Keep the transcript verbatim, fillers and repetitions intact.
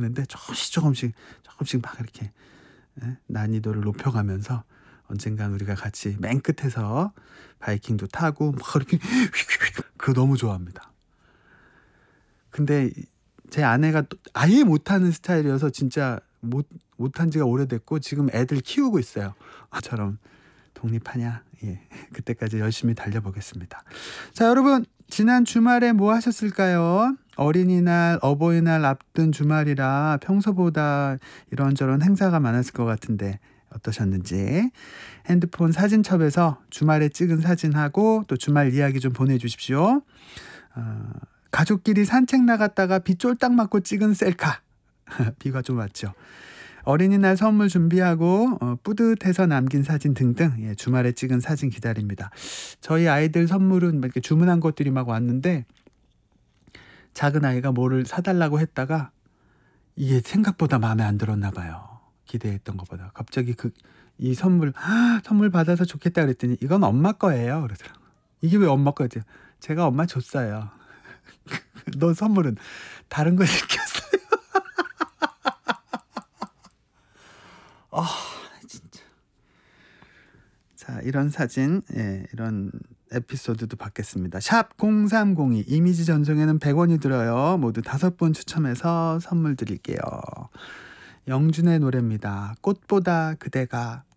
하는데 조금씩 조금씩 조금씩 막 이렇게 예, 난이도를 높여가면서 언젠간 우리가 같이 맨 끝에서 바이킹도 타고 막 이렇게 그거 너무 좋아합니다. 근데 제 아내가 또 아예 못하는 스타일이어서 진짜 못 못한 지가 오래됐고 지금 애들 키우고 있어요. 저처럼 독립하냐? 예, 그때까지 열심히 달려보겠습니다. 자, 여러분 지난 주말에 뭐 하셨을까요? 어린이날, 어버이날 앞둔 주말이라 평소보다 이런저런 행사가 많았을 것 같은데 어떠셨는지 핸드폰 사진첩에서 주말에 찍은 사진하고 또 주말 이야기 좀 보내주십시오. 어, 가족끼리 산책 나갔다가 비 쫄딱 맞고 찍은 셀카. 비가 좀 왔죠. 어린이날 선물 준비하고 어, 뿌듯해서 남긴 사진 등등 예, 주말에 찍은 사진 기다립니다. 저희 아이들 선물은 이렇게 주문한 것들이 막 왔는데 작은 아이가 뭐를 사달라고 했다가 이게 생각보다 마음에 안 들었나 봐요. 기대했던 것보다. 갑자기 그 이 선물 선물 받아서 좋겠다 그랬더니 이건 엄마 거예요. 그러더라고요. 이게 왜 엄마 거지? 제가 엄마 줬어요. 너 선물은 다른 거 시켰어요. 아 진짜. 자, 이런 사진, 예, 이런 에피소드도 받겠습니다. 샵 공삼공이 이미지 전송에는 백 원이 들어요. 모두 다섯 분 추첨해서 선물 드릴게요. 영준의 노래입니다. 꽃보다 그대가.